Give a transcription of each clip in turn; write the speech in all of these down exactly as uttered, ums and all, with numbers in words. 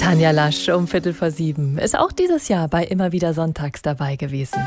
Tanja Lasch um Viertel vor sieben ist auch dieses Jahr bei Immer wieder sonntags dabei gewesen.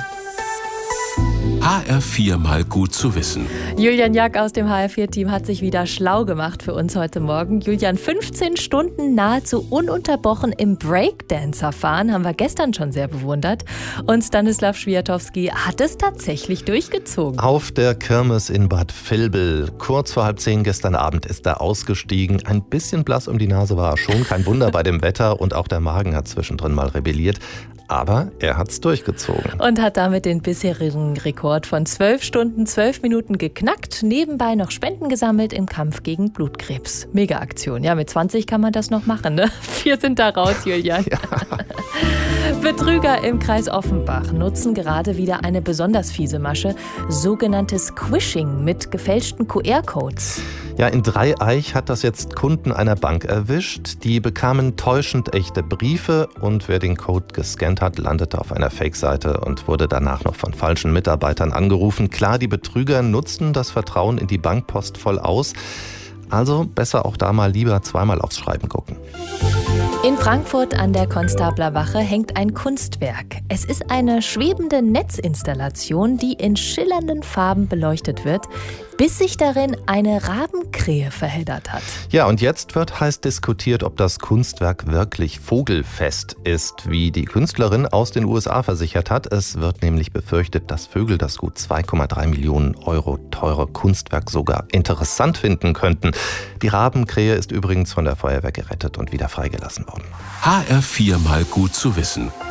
H R vier mal gut zu wissen. Julian Jack aus dem H R vier Team hat sich wieder schlau gemacht für uns heute Morgen. Julian, fünfzehn Stunden nahezu ununterbrochen im Breakdancer fahren, haben wir gestern schon sehr bewundert. Und Stanislav Schwiatowski hat es tatsächlich durchgezogen. Auf der Kirmes in Bad Vilbel. Kurz vor halb zehn gestern Abend ist er ausgestiegen. Ein bisschen blass um die Nase war er schon. Kein Wunder bei dem Wetter. Und auch der Magen hat zwischendrin mal rebelliert. Aber er hat's durchgezogen. Und hat damit den bisherigen Rekord von zwölf Stunden, zwölf Minuten geknackt. Nebenbei noch Spenden gesammelt im Kampf gegen Blutkrebs. Mega-Aktion. Ja, mit zwanzig kann man das noch machen, ne? Wir sind da raus, Julian. Ja. Betrüger im Kreis Offenbach nutzen gerade wieder eine besonders fiese Masche, sogenanntes Squishing mit gefälschten Q R-Codes. Ja, in Dreieich hat das jetzt Kunden einer Bank erwischt. Die bekamen täuschend echte Briefe und wer den Code gescannt hat, landete auf einer Fake-Seite und wurde danach noch von falschen Mitarbeitern angerufen. Klar, die Betrüger nutzten das Vertrauen in die Bankpost voll aus. Also besser auch da mal lieber zweimal aufs Schreiben gucken. In Frankfurt an der Konstablerwache hängt ein Kunstwerk. Es ist eine schwebende Netzinstallation, die in schillernden Farben beleuchtet wird, bis sich darin eine Rabenkrähe verheddert hat. Ja, und jetzt wird heiß diskutiert, ob das Kunstwerk wirklich vogelfest ist, wie die Künstlerin aus den U S A versichert hat. Es wird nämlich befürchtet, dass Vögel das gut zwei Komma drei Millionen Euro teure Kunstwerk sogar interessant finden könnten. Die Rabenkrähe ist übrigens von der Feuerwehr gerettet und wieder freigelassen worden. H R vier mal gut zu wissen.